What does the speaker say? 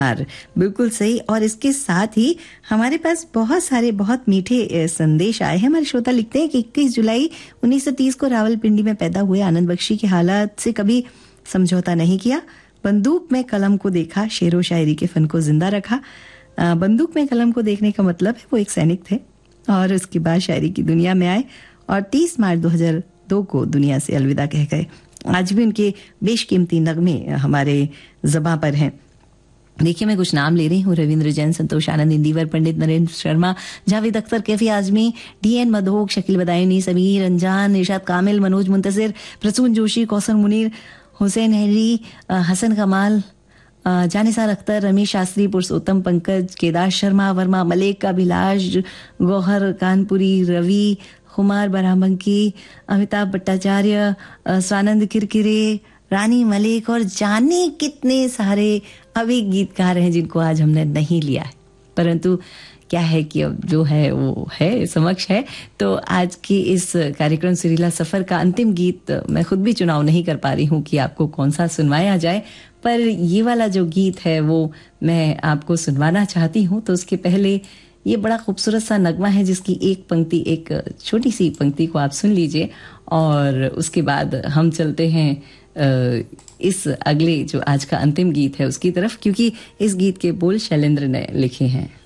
बिल्कुल सही। और इसके साथ ही हमारे पास बहुत सारे बहुत मीठे संदेश आए हैं। हमारे श्रोता लिखते हैं कि 21 जुलाई 1930 को रावलपिंडी में पैदा हुए आनंद बख्शी की हालत से कभी समझौता नहीं किया। बंदूक में कलम को देखा, शेरो शायरी के फन को जिंदा रखा। बंदूक में कलम को देखने का मतलब है वो एक सैनिक थे और उसके बाद शायरी की दुनिया में आए और 30 मार्च 2002 को दुनिया से अलविदा कह गए। आज भी उनके बेशकीमती नगमे हमारे ज़बां पर हैं। देखिए, मैं कुछ नाम ले रही हूँ। रविंद्र जैन, संतोष आनंद, इंदिवर पंडित, नरेंद्र शर्मा, जावेद अख्तर, कैफी आजमी, DN मधोक, शकील बदायूनी, समीर अंजान, इरशाद कामिल, मनोज मुंतसिर, प्रसून जोशी, कौसर मुनीर, हुसैन हैरी, हसन कमाल, जानिसार अख्तर, रमेश शास्त्री, पुरुषोत्तम, पंकज, केदार शर्मा, वर्मा मलिक, अभिलाष, गौहर कानपुरी, रवि, कुमार बराबंकी, अमिताभ भट्टाचार्य, स्वानंद किरकिरे, रानी मलिक और जाने कितने सारे अभी गीतकार हैं जिनको आज हमने नहीं लिया है। परंतु क्या है कि अब जो है वो है, समक्ष है। तो आज की इस कार्यक्रम सुरीला सफर का अंतिम गीत मैं खुद भी चुनाव नहीं कर पा रही हूँ कि आपको कौन सा सुनवाया जाए, पर ये वाला जो गीत है वो मैं आपको सुनवाना चाहती हूँ। तो उसके पहले ये बड़ा खूबसूरत सा नगमा है जिसकी एक पंक्ति, एक छोटी सी पंक्ति को आप सुन लीजिए और उसके बाद हम चलते हैं इस अगले जो आज का अंतिम गीत है उसकी तरफ, क्योंकि इस गीत के बोल शैलेंद्र ने लिखे हैं।